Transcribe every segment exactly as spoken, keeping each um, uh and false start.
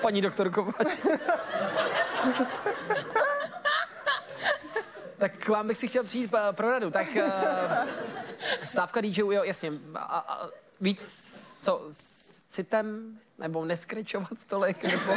Paní doktorko. Tak k vám bych si chtěl přijít uh, pro radu. Tak uh, stávka D J, jo, jasně. A, a, víc, co, s citem? Nebo neskrečovat tolik? Nebo...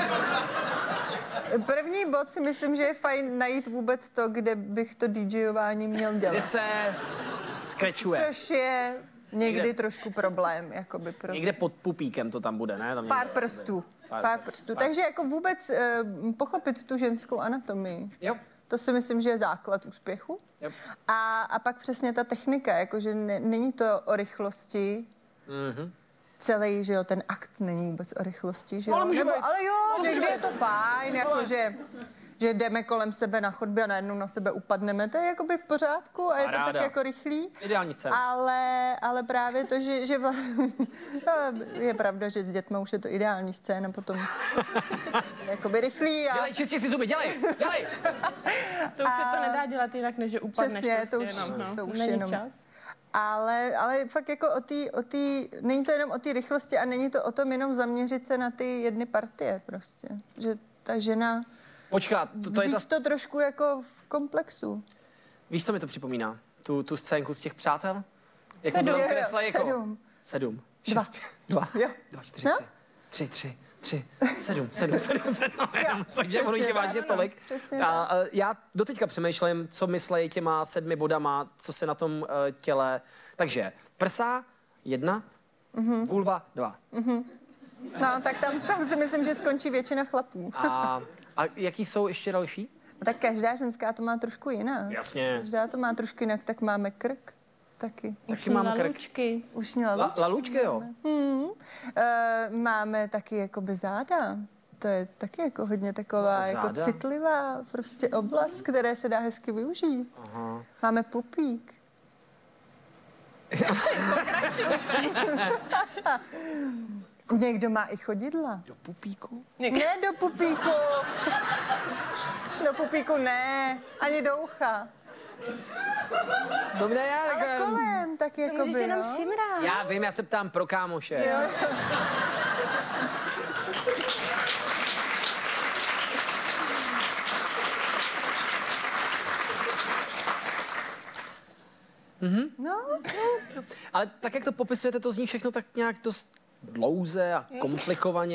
První bod si myslím, že je fajn najít vůbec to, kde bych to DJování měl dělat. Kde se skrečuje. Což je někdy někde, trošku problém. Jakoby pro... Někde pod pupíkem to tam bude, ne? Tam Pár někde, prstů. Pár, Pár prstů. Pár. Takže jako vůbec uh, pochopit tu ženskou anatomii. Jo. To si myslím, že je základ úspěchu. Yep. A, a pak přesně ta technika, jakože ne, není to o rychlosti. Mm-hmm. Celý, že jo, ten akt není vůbec o rychlosti, že jo. Ale, může Nebo, být. ale jo, ale někdy je to fajn, jakože že jdeme kolem sebe na chodbě a najednou na sebe upadneme, to je jakoby v pořádku a je to Paráda. tak jako rychlý. Ideální scéna. Ale, ale právě to, že, že vlastně, je pravda, že s dětma už je to ideální scéna, potom jakoby rychlý. A... Dělej, čistě si zuby, dělej, dělej. To už A... se to nedá dělat jinak, než že upadneš. Přesně, prostě to už, jenom, no. to už Není jenom. čas. Ale, ale fakt jako o té, o té, není to jenom o té rychlosti a není to o tom jenom zaměřit se na ty jedny partie prostě. Že ta žena, Počkat, to, to je ta... to trošku jako v komplexu. Víš, co mi to připomíná? Tu, tu scénku z těch přátel? Jak Sedm. to bylo Jo, jo, kreslej jako... sedm. Sedm. Dva. Šest, dva. Jo. Dva, čtyři, No? tři. Tři, tři, tři. Sedm, sedm, sedm, sedm. Jenom, takže přesně ono jich je tak, vážně ano, tolik. přesně A, a já doteďka přemýšlím, co myslej těma sedmi bodama, co se na tom uh, těle... Takže prsa, jedna, mm-hmm. vulva, dva. Mm-hmm. No, tak tam, tam si myslím, že skončí většina chlapů. A, a jaký jsou ještě další? Tak každá ženská to má trošku jinak. Jasně. Každá to má trošku jinak, tak máme krk taky. Taky mám krk. Lalučky. Ušní La, lalučky. lalučky, jo. Hmm. Uh, máme taky jakoby záda. To je taky jako hodně taková Máte jako záda? citlivá prostě oblast, které se dá hezky využít. Aha. Máme pupík. Někdo má i chodidla. Do pupíku? Ne do pupíku. Do pupíku ne. Ani do ucha. Dobře, já tak... Ale kolem, tak To jako můžeš by, jenom no. šimrát. Já vím, já se ptám pro kámoše. Jo, jo. Mhm. No, Ale tak, jak to popisujete, to zní všechno tak nějak dost dlouze a komplikovaně.